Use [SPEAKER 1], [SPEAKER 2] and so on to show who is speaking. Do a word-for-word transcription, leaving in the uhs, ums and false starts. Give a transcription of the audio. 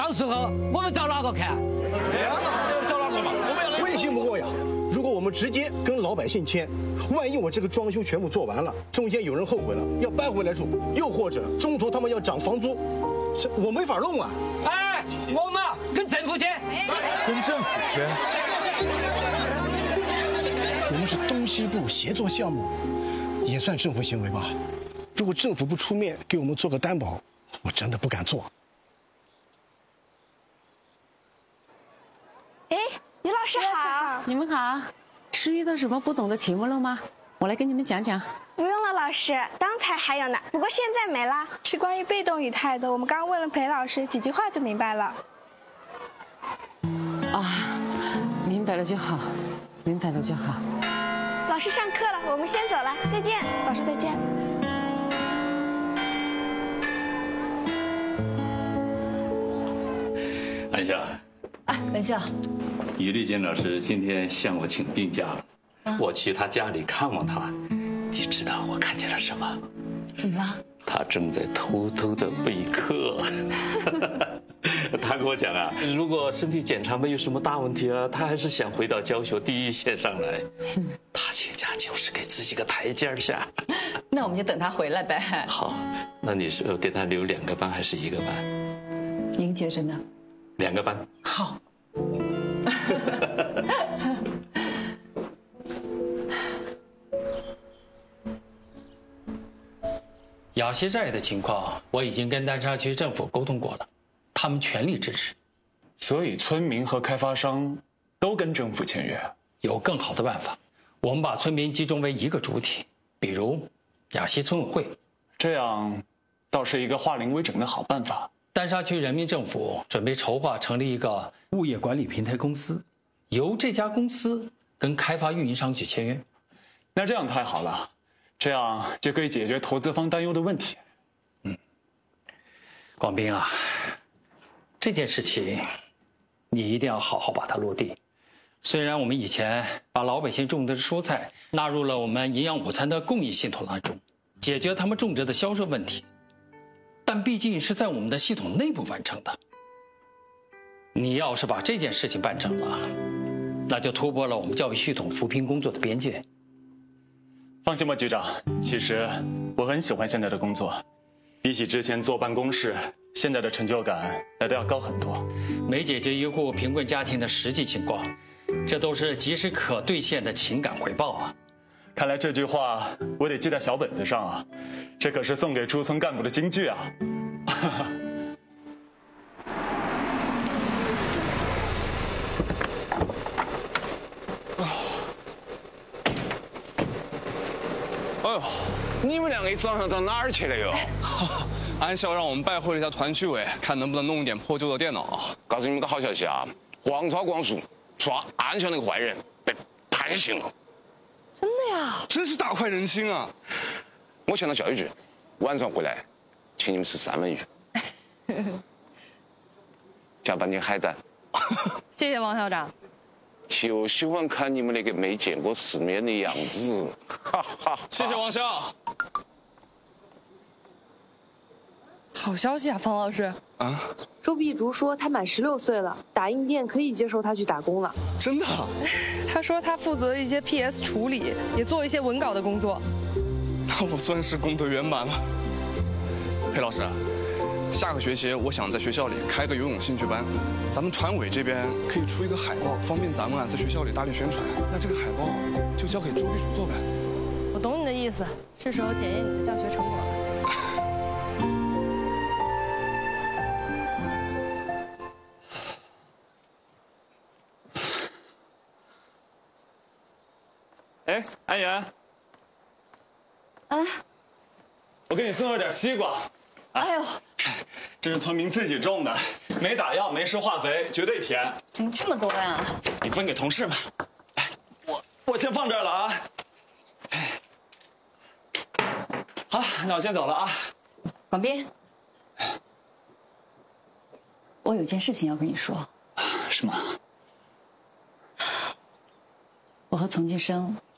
[SPEAKER 1] 到时候我们找哪个看？
[SPEAKER 2] 对呀，找哪个嘛？我们要来。我也信不过呀。如果我们直接跟老百姓签，万一我这个装修全部做完了，中间有人后悔了，要搬回来住，又或者中途他们要涨房租，这我没法弄啊。
[SPEAKER 1] 哎，我们跟政府签。
[SPEAKER 3] 跟政府签？
[SPEAKER 2] 我们是东西部协作项目，也算政府行为吧。如果政府不出面给我们做个担保，我真的不敢做。
[SPEAKER 4] 哎，于老师好，
[SPEAKER 5] 你们好，是遇到什么不懂的题目了吗？我来给你们讲讲。
[SPEAKER 4] 不用了，老师，刚才还有呢，不过现在没啦。
[SPEAKER 6] 是关于被动语态的，我们刚刚问了裴老师，几句话就明白了。
[SPEAKER 5] 啊，明白了就好，明白了就好。
[SPEAKER 4] 老师上课了，我们先走了，再见。
[SPEAKER 6] 老师再见。
[SPEAKER 7] 安夏，
[SPEAKER 8] 哎，文笑，
[SPEAKER 7] 于丽娟老师今天向我请病假了，啊、我去她家里看望她。你知道我看见了什么？
[SPEAKER 8] 怎么了？
[SPEAKER 7] 她正在偷偷的备课。他跟我讲啊，如果身体检查没有什么大问题啊，他还是想回到教学第一线上来。他请假就是给自己个台阶下。
[SPEAKER 8] 那我们就等他回来呗。
[SPEAKER 7] 好，那你是给他留两个班还是一个班？
[SPEAKER 8] 您觉着呢？
[SPEAKER 7] 两个班。
[SPEAKER 8] 好。
[SPEAKER 1] 雅西寨的情况，我已经跟丹沙区政府沟通过了，他们全力支持。
[SPEAKER 3] 所以村民和开发商都跟政府签约。
[SPEAKER 1] 有更好的办法，我们把村民集中为一个主体，比如雅西村委会，
[SPEAKER 3] 这样倒是一个化零为整的好办法。
[SPEAKER 1] 丹沙区人民政府准备筹划成立一个物业管理平台公司，由这家公司跟开发运营商去签约。
[SPEAKER 3] 那这样太好了。这样就可以解决投资方担忧的问题。
[SPEAKER 1] 嗯，广斌啊，这件事情你一定要好好把它落地。虽然我们以前把老百姓种的蔬菜纳入了我们营养午餐的供应系统当中，解决他们种植的销售问题，但毕竟是在我们的系统内部完成的。你要是把这件事情办成了，那就突破了我们教育系统扶贫工作的边界。
[SPEAKER 3] 放心吧，局长。其实我很喜欢现在的工作，比起之前坐办公室，现在的成就感来得要高很多。
[SPEAKER 1] 没解决一户贫困家庭的实际情况，这都是即时可兑现的情感回报啊！
[SPEAKER 3] 看来这句话我得记在小本子上啊，这可是送给驻村干部的金句啊！
[SPEAKER 9] 哎呦，你们两个一早上到哪儿去了哟？
[SPEAKER 10] 安校让我们拜会了一下团区委，看能不能弄一点破旧的电脑。
[SPEAKER 9] 告诉你们个好消息啊，光抄光数，说安校那个坏人被判刑了。
[SPEAKER 6] 真的呀？
[SPEAKER 10] 真是大快人心啊！
[SPEAKER 9] 我向他叫一句，晚上回来，请你们吃三文鱼，加半斤海胆。
[SPEAKER 6] 谢谢王校长。
[SPEAKER 9] 就喜欢看你们那个没见过世面的样子，哈哈！
[SPEAKER 10] 谢谢王校。
[SPEAKER 6] 好消息啊，方老师。
[SPEAKER 10] 啊？
[SPEAKER 11] 周碧竹说他满十六岁了，打印店可以接受他去打工了。
[SPEAKER 10] 真的？
[SPEAKER 6] 他说他负责一些 P S 处理，也做一些文稿的工作。
[SPEAKER 10] 那我算是功德圆满了。裴老师，下个学期我想在学校里开个游泳兴趣班，咱们团委这边可以出一个海报，方便咱们啊在学校里大力宣传。那这个海报就交给周秘书做呗。
[SPEAKER 6] 我懂你的意思，是时候检验你的教学成果了。
[SPEAKER 3] 哎，安言。
[SPEAKER 11] 啊。
[SPEAKER 3] 我给你送了点西瓜。
[SPEAKER 11] 哎呦，
[SPEAKER 3] 这是村民自己种的，没打药，没施化肥，绝对甜。
[SPEAKER 11] 怎么这么多呀？
[SPEAKER 3] 你分给同事们。哎，我我先放这儿了啊。好，那我先走了啊。
[SPEAKER 8] 广斌，我有件事情要跟你说。
[SPEAKER 3] 什么？
[SPEAKER 8] 我和丛金生